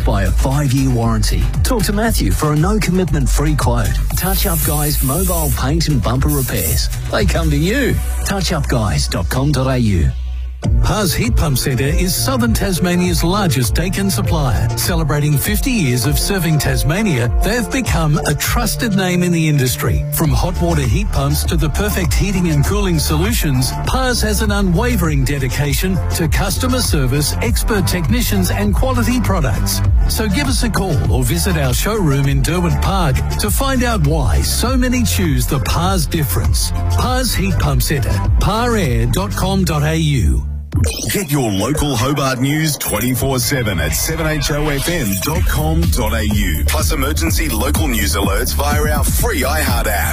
by a 5-year warranty. Talk to Matthew for a no-commitment free quote. Touch Up Guys mobile paint and bumper repairs. They come to you. touchupguys.com.au. Pars Heat Pump Centre is Southern Tasmania's largest Daikin supplier. Celebrating 50 years of serving Tasmania, they've become a trusted name in the industry. From hot water heat pumps to the perfect heating and cooling solutions, Pars has an unwavering dedication to customer service, expert technicians and quality products. So give us a call or visit our showroom in Derwent Park to find out why so many choose the Pars difference. Pars Heat Pump Centre, parair.com.au. Get your local Hobart news 24/7 at 7hofm.com.au. Plus emergency local news alerts via our free iHeart app.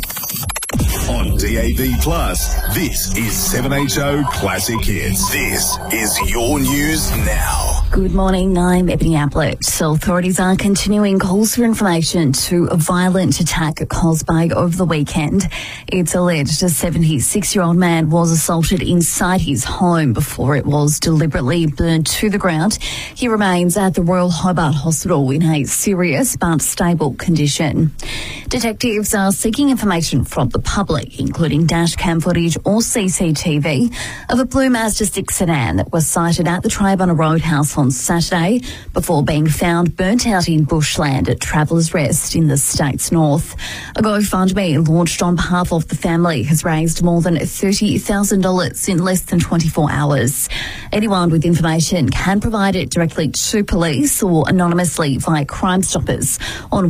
On DAB+, this is 7HO Classic Hits. This is your news now. Good morning, I'm Ebony Ablett. So authorities are continuing calls for information to a violent attack at Coles Bay over the weekend. It's alleged a 76-year-old man was assaulted inside his home before it was deliberately burned to the ground. He remains at the Royal Hobart Hospital in a serious but stable condition. Detectives are seeking information from the public, including dash cam footage or CCTV of a blue Mazda 6 sedan that was sighted at the Tribunna Roadhouse on Saturday before being found burnt out in bushland at Travellers Rest in the state's north. A GoFundMe launched on behalf of the family has raised more than $30,000 in less than 24 hours. Anyone with information can provide it directly to police or anonymously via Crime Stoppers on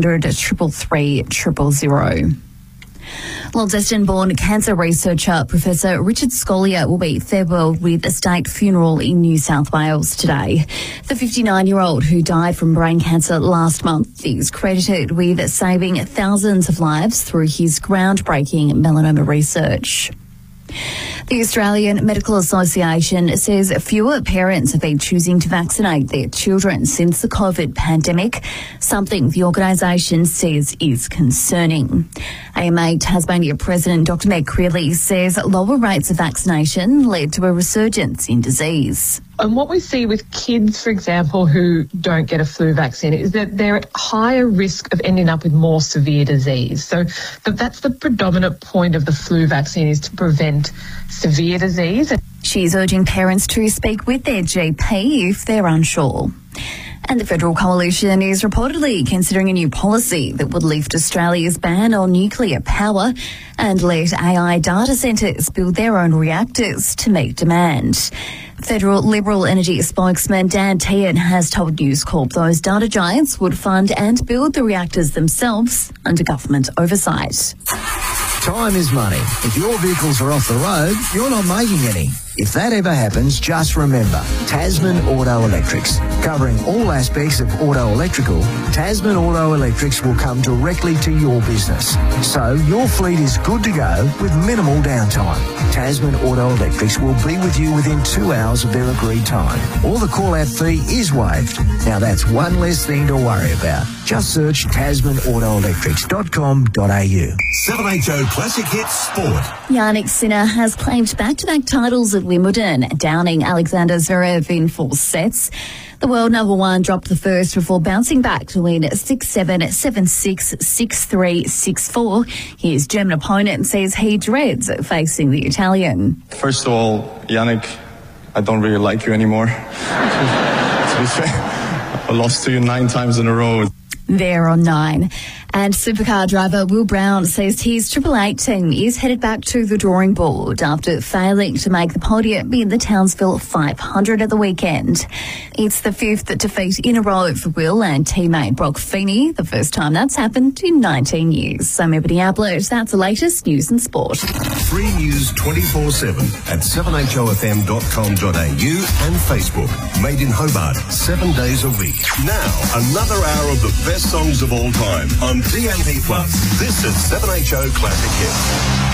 1-800-333-000. Launceston-born cancer researcher Professor Richard Scolyer will be farewelled with a state funeral in New South Wales today. The 59-year-old who died from brain cancer last month is credited with saving thousands of lives through his groundbreaking melanoma research. The Australian Medical Association says fewer parents have been choosing to vaccinate their children since the COVID pandemic, something the organisation says is concerning. AMA Tasmania President Dr Meg Creeley says lower rates of vaccination led to a resurgence in disease. And what we see with kids, for example, who don't get a flu vaccine is that they're at higher risk of ending up with more severe disease. So that's the predominant point of the flu vaccine, is to prevent severe disease. She's urging parents to speak with their GP if they're unsure. And the Federal Coalition is reportedly considering a new policy that would lift Australia's ban on nuclear power and let AI data centres build their own reactors to meet demand. Federal Liberal Energy spokesman Dan Tehan has told News Corp those data giants would fund and build the reactors themselves under government oversight. Time is money. If your vehicles are off the road, you're not making any. If that ever happens, just remember, Tasman Auto Electrics. Covering all aspects of auto electrical, Tasman Auto Electrics will come directly to your business. So your fleet is good to go with minimal downtime. Tasman Auto Electrics will be with you within 2 hours of their agreed time. Or the call-out fee is waived. Now that's one less thing to worry about. Just search tasmanautoelectrics.com.au. 7HO Classic Hits Sport. Yannick Sinner has claimed back-to-back titles at Wimbledon, downing Alexander Zverev in 4 sets. The world number one dropped the first before bouncing back to win 6-7, 7-6, 6-3, 6-4. His German opponent says he dreads facing the Italian. First of all, Yannick, I don't really like you anymore. To be fair, I lost to you 9 times in a row. There on 9. And supercar driver Will Brown says his Triple Eight team is headed back to the drawing board after failing to make the podium in the Townsville 500 at the weekend. It's the 5th defeat in a row for Will and teammate Brock Feeney, the first time that's happened in 19 years. I'm Ebony Ablett. That's the latest news and sport. Free news 24/7 at 7hofm.com.au and Facebook. Made in Hobart 7 days a week. Now, another hour of the best songs of all time on DAB+. This is 7HO Classic Hits.